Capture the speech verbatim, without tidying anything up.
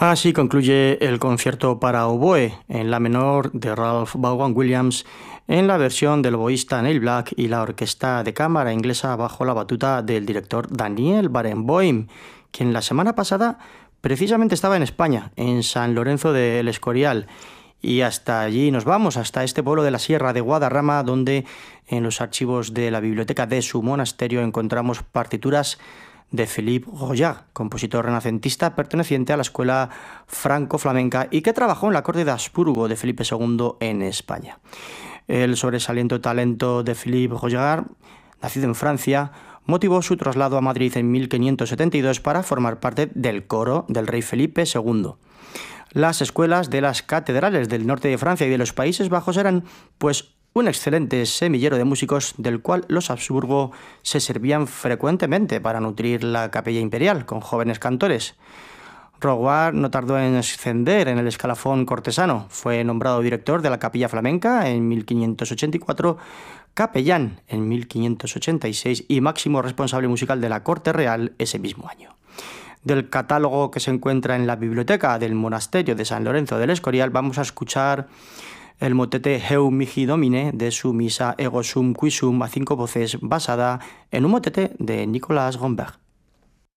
Así concluye el concierto para oboe en la menor de Ralph Vaughan Williams en la versión del oboísta Neil Black y la orquesta de cámara inglesa bajo la batuta del director Daniel Barenboim, quien la semana pasada precisamente estaba en España, en San Lorenzo de El Escorial. Y hasta allí nos vamos, hasta este pueblo de la Sierra de Guadarrama, donde en los archivos de la biblioteca de su monasterio encontramos partituras de Philippe Royard, compositor renacentista perteneciente a la escuela franco-flamenca y que trabajó en la corte de Habsburgo de Felipe segundo en España. El sobresaliente talento de Philippe Royard, nacido en Francia, motivó su traslado a Madrid en mil quinientos setenta y dos para formar parte del coro del rey Felipe segundo. Las escuelas de las catedrales del norte de Francia y de los Países Bajos eran, pues, un excelente semillero de músicos del cual los Habsburgo se servían frecuentemente para nutrir la capilla imperial con jóvenes cantores. Royard no tardó en ascender en el escalafón cortesano. Fue nombrado director de la capilla flamenca en mil quinientos ochenta y cuatro, capellán en mil quinientos ochenta y seis y máximo responsable musical de la corte real ese mismo año. Del catálogo que se encuentra en la biblioteca del monasterio de San Lorenzo del Escorial vamos a escuchar el motete Heu mihi Domine de su misa Ego sum qui sum a cinco voces basada en un motete de Nicolas Gombert.